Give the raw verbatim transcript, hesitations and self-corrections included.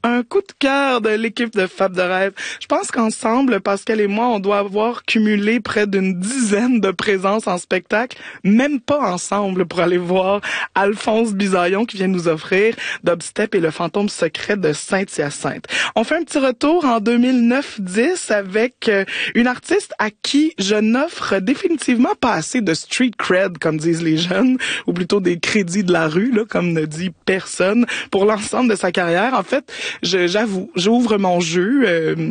un coup de cœur de l'équipe de Fab de Rêve. Je pense qu'ensemble, Pascal et moi, on doit avoir cumulé près d'une dizaine de présences en spectacle, même pas ensemble, pour aller voir Alphonse Bisaillon qui vient nous offrir Dubstep et le fantôme secret de Saint-Hyacinthe. On fait un petit retour en deux mille neuf dix avec une artiste à qui je n'offre définitivement pas assez de street cred, comme disent les jeunes, ou plutôt des crédits de la rue, là, comme ne dit personne, pour l'ensemble de sa carrière. En fait, je, j'avoue, j'ouvre mon jeu. Euh,